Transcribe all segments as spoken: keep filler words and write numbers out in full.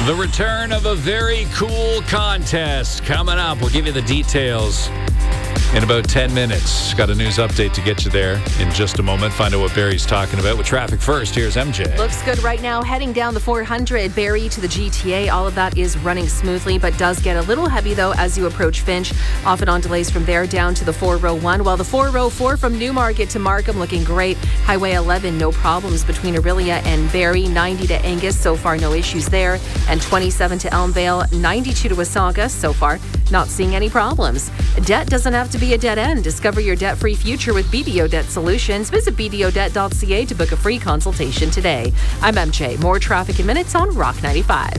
The return of a very cool contest coming up. We'll give you the details in about ten minutes. Got a news update to get you there in just a moment. Find out what Barry's talking about with traffic first. Here's M J. Looks good right now. Heading down the four hundred, Barrie to the G T A. All of that is running smoothly, but does get a little heavy, though, as you approach Finch. Off and on delays from there down to the four row one, while the four row four from Newmarket to Markham looking great. Highway eleven, no problems between Orillia and Barrie. ninety to Angus, so far no issues there. And twenty-seven to Elmvale, ninety-two to Wasaga, so far not seeing any problems. Debt doesn't have to be a dead end. Discover your debt-free future with B D O Debt Solutions. Visit b d o debt dot c a to book a free consultation today. I'm M J. More traffic in minutes on Rock ninety-five.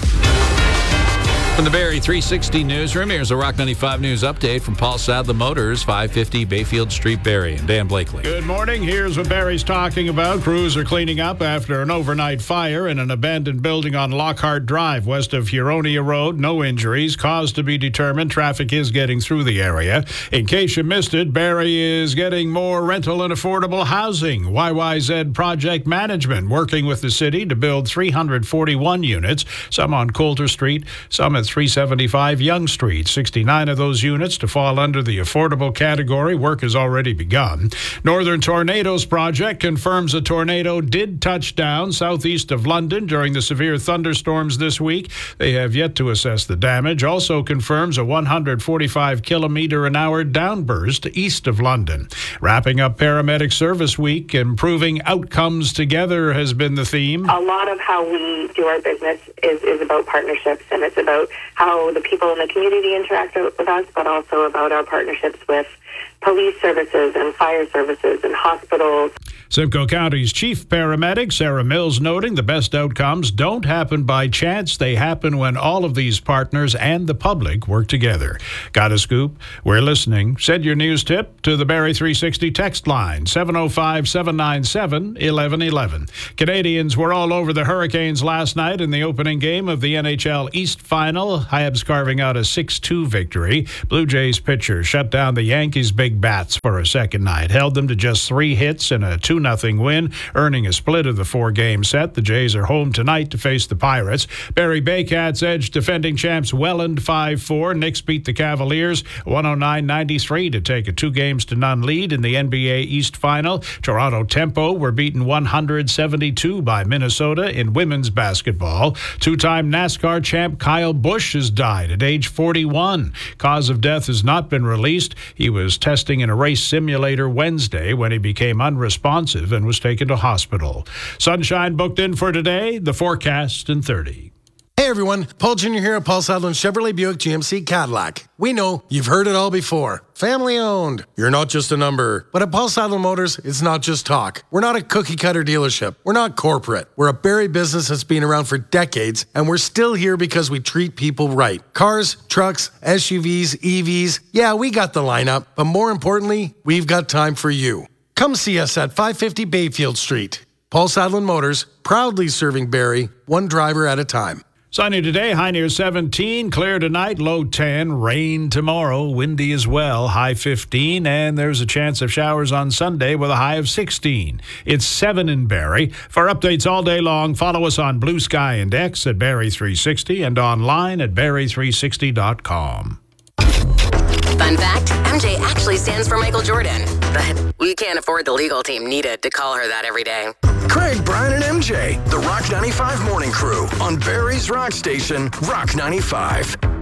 From the Barrie three sixty newsroom, here's a Rock ninety-five news update from Paul Sadler Motors, five fifty Bayfield Street, Barrie, and Dan Blakely. Good morning. Here's what Barrie's talking about. Crews are cleaning up after an overnight fire in an abandoned building on Lockhart Drive, west of Huronia Road. No injuries. Cause to be determined. Traffic is getting through the area. In case you missed it, Barrie is getting more rental and affordable housing. Y Y Z Project Management working with the city to build three hundred forty-one units, some on Coulter Street, some at three seventy-five Yonge Street. sixty-nine of those units to fall under the affordable category. Work has already begun. Northern Tornadoes Project confirms a tornado did touch down southeast of London during the severe thunderstorms this week. They have yet to assess the damage. Also confirms a one hundred forty-five kilometer an hour downburst east of London. Wrapping up Paramedic Service Week, improving outcomes together has been the theme. A lot of how we do our business is, is about partnerships, and it's about how the people in the community interact with us, but also about our partnerships with police services and fire services and hospitals. Simcoe County's chief paramedic, Sarah Mills, noting the best outcomes don't happen by chance. They happen when all of these partners and the public work together. Got a scoop? We're listening. Send your news tip to the Barrie three sixty text line, seven oh five, seven nine seven, one one one one. Canadians were all over the Hurricanes last night in the opening game of the N H L East Final. Habs carving out a six two victory. Blue Jays pitcher shut down the Yankees' big bats for a second night. Held them to just three hits and a two nothing win, earning a split of the four-game set. The Jays are home tonight to face the Pirates. Barrie Baycats edged defending champs Welland five four. Knicks beat the Cavaliers one oh nine ninety-three to take a two games to none lead in the N B A East Final. Toronto Tempo were beaten one hundred seventy-two by Minnesota in women's basketball. Two-time NASCAR champ Kyle Busch has died at age forty-one. Cause of death has not been released. He was testing in a race simulator Wednesday when he became unresponsive and was taken to hospital. Sunshine booked in for today. The forecast in thirty. Hey everyone, Paul Junior here at Paul Sadler Chevrolet Buick G M C Cadillac. We know you've heard it all before. Family owned. You're not just a number. But at Paul Sadler Motors, it's not just talk. We're not a cookie cutter dealership. We're not corporate. We're a Barrie business that's been around for decades, and we're still here because we treat people right. Cars, trucks, S U Vs, E Vs. Yeah, we got the lineup, but more importantly, we've got time for you. Come see us at five fifty Bayfield Street. Paul Sadler Motors, proudly serving Barrie, one driver at a time. Sunny today, high near seventeen. Clear tonight, low ten. Rain tomorrow, windy as well, high fifteen. And there's a chance of showers on Sunday with a high of sixteen. It's seven in Barrie. For updates all day long, follow us on Blue Sky and X at Barrie three sixty and online at barrie three sixty dot com. Fun fact, M J actually stands for Michael Jordan, but we can't afford the legal team needed to call her that every day. Craig, Brian, and M J, the Rock ninety-five Morning Crew on Barrie's Rock Station, Rock ninety-five.